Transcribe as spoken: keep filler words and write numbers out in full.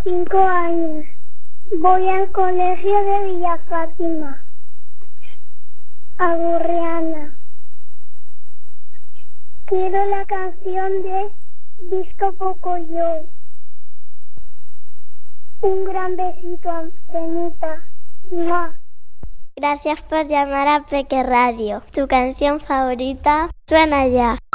cinco años. Voy al colegio de Villa Fátima, a Burriana. Quiero la canción de Disco Pocoyo. Un gran besito, Antenita. ¡Mua! Gracias por llamar a Peque Radio. Tu canción favorita suena ya.